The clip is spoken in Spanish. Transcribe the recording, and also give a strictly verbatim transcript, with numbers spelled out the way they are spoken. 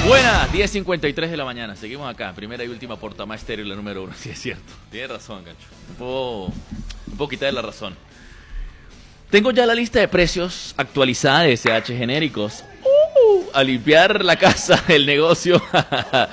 Buenas, diez cincuenta y tres de la mañana. Seguimos acá, primera y última Portamá Estéreo, la número uno. Sí, es cierto. Tienes razón, Gancho. Un poco, un poco quitarle la razón. Tengo ya la lista de precios actualizada de S H Genéricos. Uh, a limpiar la casa, el negocio.